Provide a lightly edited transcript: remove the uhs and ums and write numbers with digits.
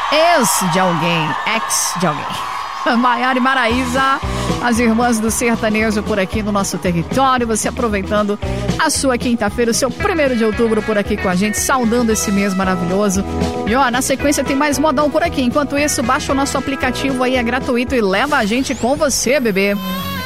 Ex de alguém, ex de alguém. Maiara e Maraísa, as irmãs do sertanejo por aqui no nosso território. Você aproveitando a sua quinta-feira, o seu 1º de outubro por aqui com a gente, saudando esse mês maravilhoso. E ó, na sequência tem mais modão por aqui. Enquanto isso, baixa o nosso aplicativo aí, é gratuito e leva a gente com você, bebê.